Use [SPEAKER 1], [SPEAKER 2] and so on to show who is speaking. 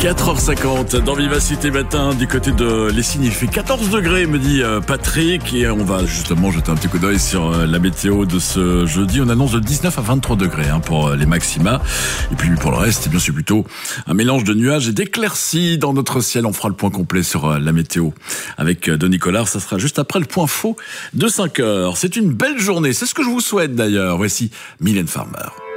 [SPEAKER 1] 4h50 dans Vivacité Matin du côté de Lessines. Il fait 14 degrés, me dit Patrick, et on va justement jeter un petit coup d'œil sur la météo de ce jeudi. On annonce de 19 à 23 degrés pour les maxima, et puis pour le reste, c'est plutôt un mélange de nuages et d'éclaircies dans notre ciel. On fera le point complet sur la météo avec Denis Collard. Ça sera juste après le point faux de 5h. C'est une belle journée, c'est ce que je vous souhaite d'ailleurs. Voici Mylène Farmer.